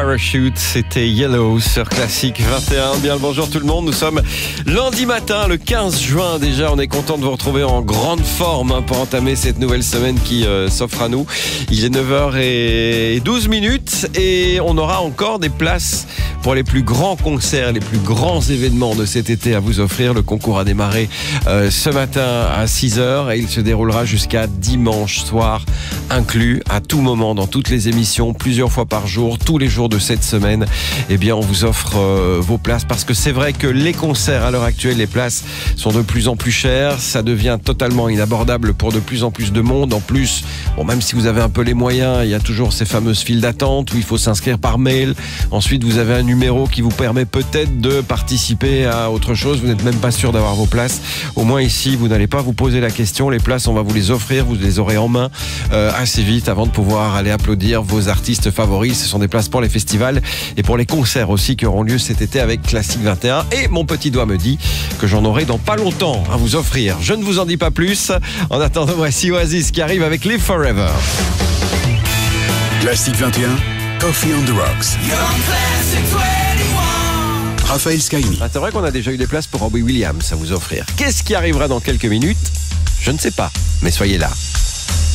Parachute, c'était Yellow sur Classic 21. Bien le bonjour tout le monde, nous sommes lundi matin, le 15 juin déjà. On est content de vous retrouver en grande forme pour entamer cette nouvelle semaine qui s'offre à nous. Il est 9h12 et on aura encore des places pour les plus grands concerts, les plus grands événements de cet été à vous offrir. Le concours a démarré ce matin à 6h et il se déroulera jusqu'à dimanche soir inclus, à tout moment, dans toutes les émissions, plusieurs fois par jour, tous les jours de cette semaine. Eh bien, on vous offre vos places parce que c'est vrai que les concerts à l'heure actuelle, les places sont de plus en plus chères. Ça devient totalement inabordable pour de plus en plus de monde. En plus, bon, même si vous avez un peu les moyens, il y a toujours ces fameuses files d'attente où il faut s'inscrire par mail. Ensuite, vous avez un numéro qui vous permet peut-être de participer à autre chose. Vous n'êtes même pas sûr d'avoir vos places. Au moins ici, vous n'allez pas vous poser la question. Les places, on va vous les offrir. Vous les aurez en main assez vite avant de pouvoir aller applaudir vos artistes favoris. Ce sont des places pour les festivals et pour les concerts aussi qui auront lieu cet été avec Classic 21. Et mon petit doigt me dit que j'en aurai dans pas longtemps à vous offrir. Je ne vous en dis pas plus. En attendant, voici Oasis qui arrive avec Live Forever. Classic 21, Coffee on the Rocks. Raphaël Skymi. C'est vrai qu'on a déjà eu des places pour Robbie Williams à vous offrir. Qu'est-ce qui arrivera dans quelques minutes ? Je ne sais pas, mais soyez là.